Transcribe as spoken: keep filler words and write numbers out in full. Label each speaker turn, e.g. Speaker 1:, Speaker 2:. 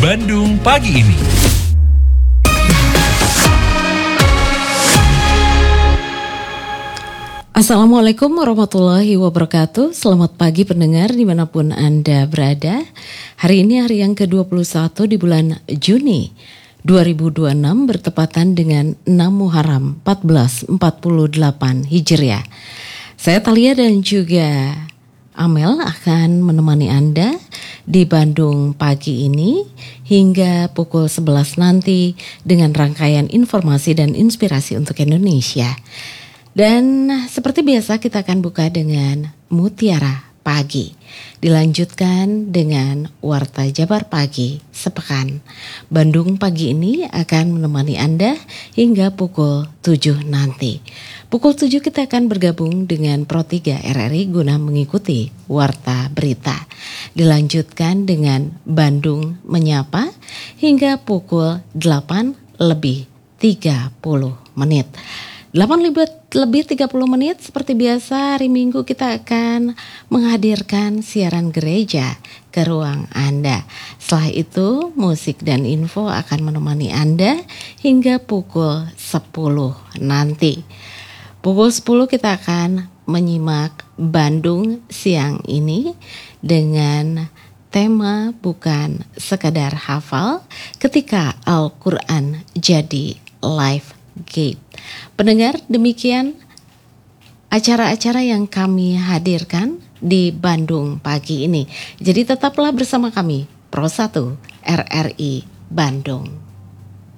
Speaker 1: Bandung Pagi Ini.
Speaker 2: Assalamualaikum warahmatullahi wabarakatuh. Selamat pagi pendengar dimanapun Anda berada. Hari ini hari yang ke dua puluh satu di bulan Juni dua ribu dua puluh enam, bertepatan dengan enam Muharram seribu empat ratus empat puluh delapan Hijriah. Saya Talia dan juga Amel akan menemani Anda di Bandung Pagi ini hingga pukul sebelas nanti dengan rangkaian informasi dan inspirasi untuk Indonesia. Dan seperti biasa kita akan buka dengan Mutiara Pagi. Dilanjutkan dengan Warta Jabar Pagi sepekan. Bandung Pagi ini akan menemani Anda hingga pukul tujuh nanti. Pukul tujuh kita akan bergabung dengan Pro tiga R R I guna mengikuti Warta Berita. Dilanjutkan dengan Bandung Menyapa hingga pukul delapan lebih tiga puluh menit. delapan lebih tiga puluh menit seperti biasa hari Minggu kita akan menghadirkan siaran gereja ke ruang Anda. Setelah itu musik dan info akan menemani Anda hingga pukul sepuluh nanti. Pukul sepuluh kita akan menyimak Bandung siang ini dengan tema bukan sekadar hafal ketika Al-Quran jadi live gate. Pendengar, demikian acara-acara yang kami hadirkan di Bandung Pagi ini. Jadi tetaplah bersama kami, Pro satu R R I Bandung.